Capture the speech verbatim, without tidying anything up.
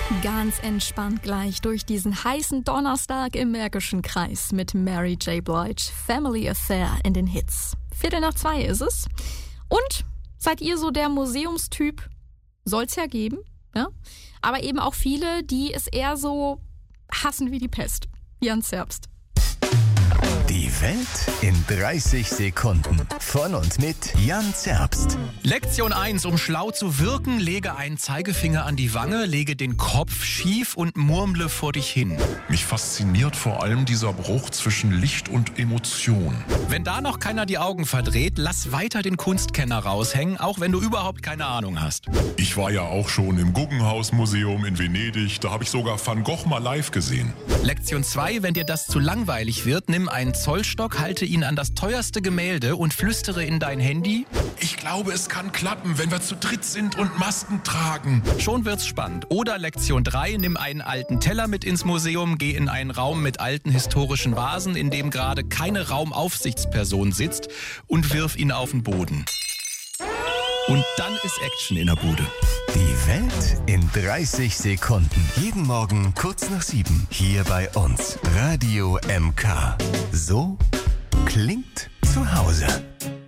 Ganz entspannt gleich durch diesen heißen Donnerstag im Märkischen Kreis mit Mary J. Blige, Family Affair in den Hits. Viertel nach zwei ist es. Und seid ihr so der Museumstyp? Soll's ja geben, ja? Aber eben auch viele, die es eher so hassen wie die Pest. Jan Zerbst. Die Welt in dreißig Sekunden. Von und mit Jan Zerbst. Lektion eins. Um schlau zu wirken, lege einen Zeigefinger an die Wange, lege den Kopf schief und murmle vor dich hin. Mich fasziniert vor allem dieser Bruch zwischen Licht und Emotion. Wenn da noch keiner die Augen verdreht, lass weiter den Kunstkenner raushängen, auch wenn du überhaupt keine Ahnung hast. Ich war ja auch schon im Guggenhaus-Museum in Venedig. Da habe ich sogar Van Gogh mal live gesehen. Lektion zwei. Wenn dir das zu langweilig wird, nimm einen Zollstock, halte ihn an das teuerste Gemälde und flüstere in dein Handy: Ich glaube, es kann klappen, wenn wir zu dritt sind und Masken tragen. Schon wird's spannend. Oder Lektion drei. Nimm einen alten Teller mit ins Museum, geh in einen Raum mit alten historischen Vasen, in dem gerade keine Raumaufsichtsperson sitzt, und wirf ihn auf den Boden. Und dann ist Action in der Bude. Die Welt in dreißig Sekunden. Jeden Morgen kurz nach sieben. Hier bei uns. Radio M K. So klingt zu Hause.